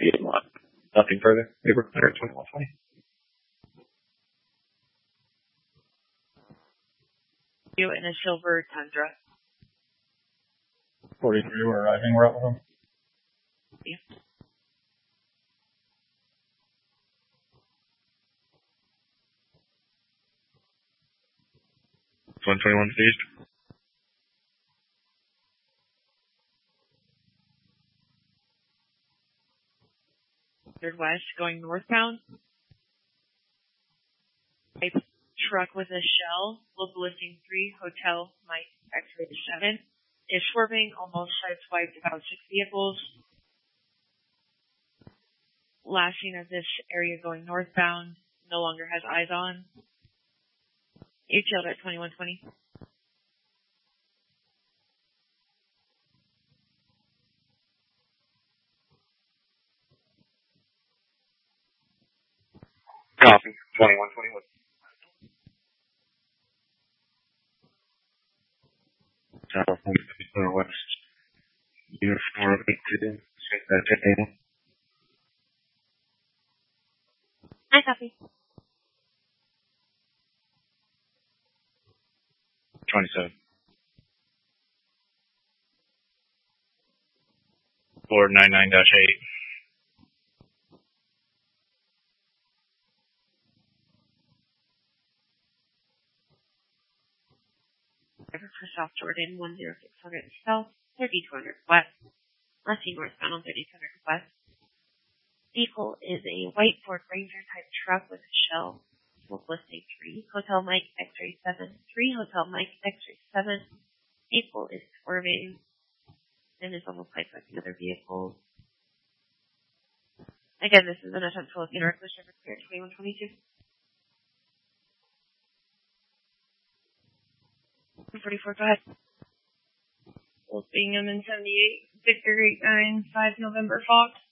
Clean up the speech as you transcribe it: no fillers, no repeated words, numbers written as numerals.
Nothing further. They were clear at 2120. You in a silver Tundra. 43, we're arriving. We're out with them. Yeah. It's 121 east. Third west, going northbound. A truck with a shell, local listing 3, Hotel Mike X-ray 7, is swerving, almost sideswiped about 6 vehicles. Last seen of this area going northbound, no longer has eyes on. You tailed at 2120. Copy. 2121. Northwest. Uniform 8 to 10. I copy. 27. 499-8. Driver for South Jordan, 10600 south, 3200 west. Lessee northbound on 3200 west. Vehicle is a white Ford Ranger type truck with a shell. Local listing 3, Hotel Mike X-ray 7, 3, Hotel Mike X-ray 7. Vehicle is swerving and is almost like another vehicle. Again, this is an attempt to locate a reckless driver clear 2122. 44, go ahead. Old Bingham and 78, Victor 895 November Fox.